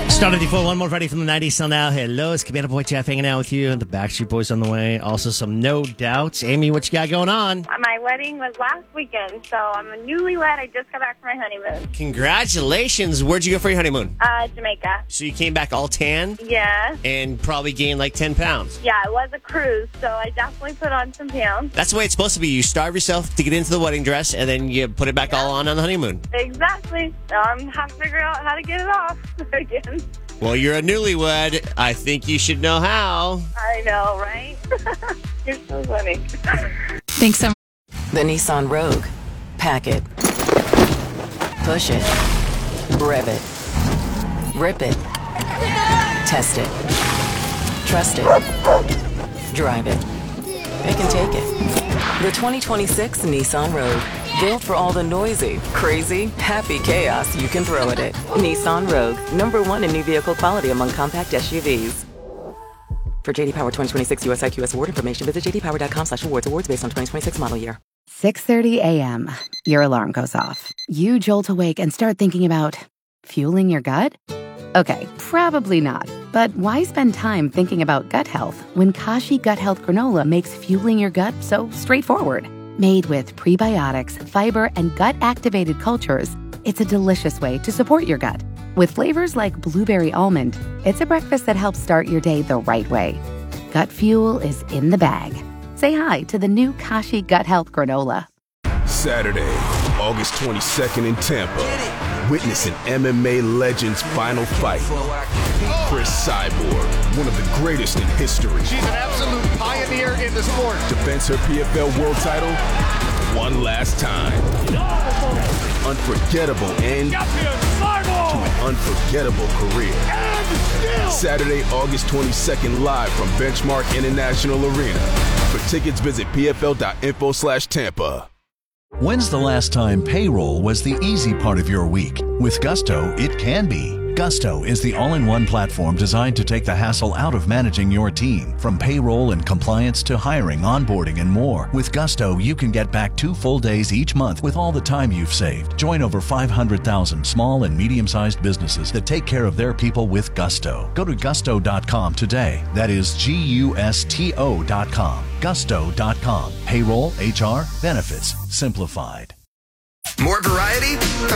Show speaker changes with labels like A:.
A: Started before one more ready from the 90s till now. Hello, it's Cabana Boy Jeff hanging out with you. The Backstreet Boys on the way. Also some No Doubts. Amy, what you got going on?
B: My wedding was last weekend, so I'm a newlywed. I just got back from my honeymoon.
A: Congratulations. Where'd you go for your honeymoon?
B: Jamaica.
A: So you came back all tan?
B: Yeah.
A: And probably gained like 10 pounds.
B: Yeah, it was a cruise, so I definitely put on some pounds.
A: That's the way it's supposed to be. You starve yourself to get into the wedding dress, and then you put it back all on the honeymoon.
B: Exactly. Now I'm have to figure out how to get it off again.
A: Well, you're a newlywed. I think you should know how.
B: I know, right? You're so funny.
C: Thanks so much.
D: The Nissan Rogue. Pack it. Push it. Rev it. Rip it. Test it. Trust it. Drive it. It can take it. The 2026 Nissan Rogue. Built for all the noisy, crazy, happy chaos you can throw at it. Nissan Rogue. #1 in new vehicle quality among compact SUVs. For JD Power 2026 US IQS award information, visit jdpower.com/awards. Awards based on 2026 model year.
E: 6:30 a.m. Your alarm goes off. You jolt awake and start thinking about fueling your gut? Okay, probably not. But why spend time thinking about gut health when Kashi Gut Health Granola makes fueling your gut so straightforward? Made with prebiotics, fiber, and gut-activated cultures, it's a delicious way to support your gut. With flavors like blueberry almond, it's a breakfast that helps start your day the right way. Gut fuel is in the bag. Say hi to the new Kashi Gut Health Granola.
F: Saturday, August 22nd in Tampa. Witness an MMA legend's final fight. Chris Cyborg, one of the greatest in history.
G: She's an absolute pioneer in the sport.
F: Defends her PFL world title one last time. Unforgettable end to an unforgettable career. Saturday, August 22nd, live from Benchmark International Arena. For tickets, visit pfl.info/Tampa.
H: When's the last time payroll was the easy part of your week? With Gusto, it can be. Gusto is the all-in-one platform designed to take the hassle out of managing your team. From payroll and compliance to hiring, onboarding, and more. With Gusto, you can get back 2 full days each month with all the time you've saved. Join over 500,000 small and medium-sized businesses that take care of their people with Gusto. Go to gusto.com today. That is GUSTO.com. Gusto.com. Payroll, HR, benefits, simplified.
G: More variety?